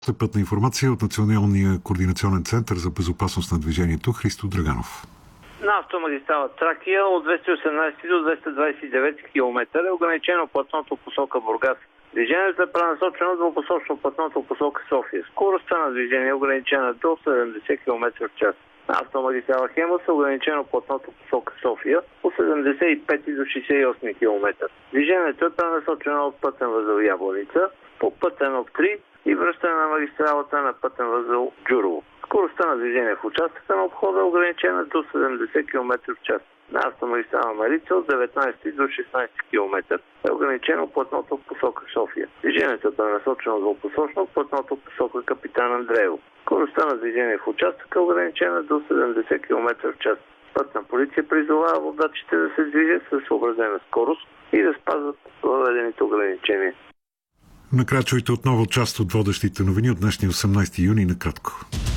Пътна информация от Националния координационен център за безопасност на движението Христо Драганов. На автомагистрала Тракия от 218 до 229 км е ограничено платното посока Бургас. Движението е пренасочено двупосочно платното посока София. Скоростта на движение е ограничена до 70 км в час. На автомагистрала Хемус е ограничено платното посока София от 75 до 68 км. Движението е пренасочено от пътен възел Ябланица по пътен об-3 и връщане на магистралата на пътен възел Джурово. Скоростта на движение в участъка на обхода е ограничена до 70 км в час. На автомагистрала Марица от 19 до 16 км е ограничено платното в посока София. Движението е пренасочено двупосочно в платното в посока Капитан Андреево. Скоростта на движение в участъка е ограничена до 70 км в час. Пътна полиция призовава водачите да се движат със съобразена скорост и да спазват въведените ограничения. Накрая чуйте отново част от водещите новини от днешния 18 юни накратко.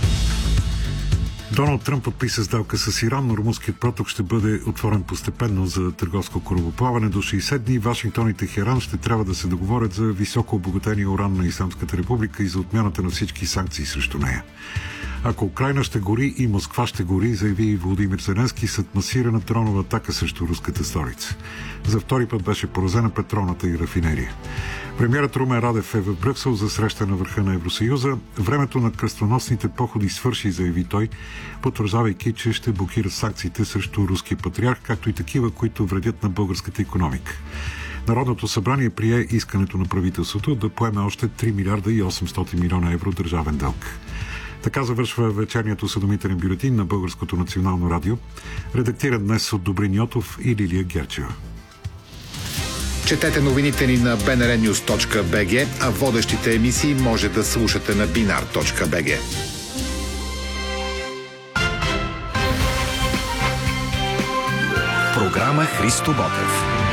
Доналд Тръмп подписа сделка с Иран, но румънският проток ще бъде отворен постепенно за търговско корабоплаване. До 60 дни Вашингтон и Техеран ще трябва да се договорят за високо обогатения уран на Исламската република и за отмяната на всички санкции срещу нея. Ако Украйна ще гори и Москва ще гори, заяви Володимир Зеленски след масирана дронова атака срещу руската столица. За втори път беше поразена петролната и рафинерия. Премиерът Румен Радев е в Брюксел за среща на върха на Евросъюза. Времето на кръстоносните походи свърши, заяви той, потвърждавайки, че ще блокира санкциите срещу руския патриарх, както и такива, които вредят на българската икономика. Народното събрание прие искането на правителството да поеме още 3 милиарда и 800 милиона евро държавен дълг. Така завършва вечерният осведомителен бюлетин на Българското национално радио, редактиран днес от Добрин Йотов и Лилия Герчева. Четете новините ни на bnrnews.bg, а водещите емисии може да слушате на binar.bg. Програма Христо Ботев.